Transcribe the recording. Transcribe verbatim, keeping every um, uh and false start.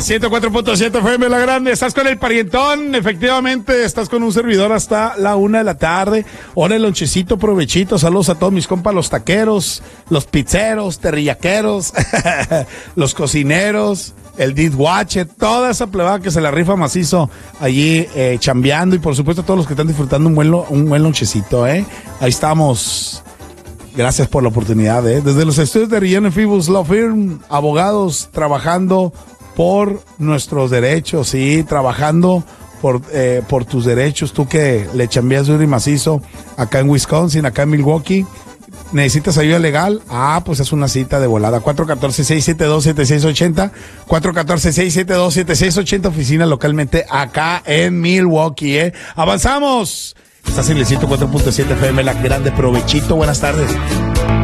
ciento cuatro punto siete F M La Grande, estás con el parientón, efectivamente, estás con un servidor hasta la una de la tarde, hora el lonchecito, provechito, saludos a todos mis compas, los taqueros, los pizzeros, terrillaqueros, los cocineros, el dishwasher, toda esa plebada que se la rifa macizo allí eh, chambeando, y por supuesto a todos los que están disfrutando un buen, un buen lonchecito, eh, ahí estamos. Gracias por la oportunidad, ¿eh? Desde los estudios de Rillén Fibus Law Firm, abogados trabajando por nuestros derechos, sí, trabajando por, eh, por tus derechos. Tú que le chambeas duro y macizo acá en Wisconsin, acá en Milwaukee, ¿necesitas ayuda legal? Ah, pues es una cita de volada. cuatro uno cuatro, seis siete dos, siete seis ocho cero, cuatro uno cuatro, seis siete dos, siete seis ocho cero, oficina localmente acá en Milwaukee, ¿eh? ¡Avanzamos! Estás en el ciento cuatro punto siete F M La Grande, provechito, buenas tardes.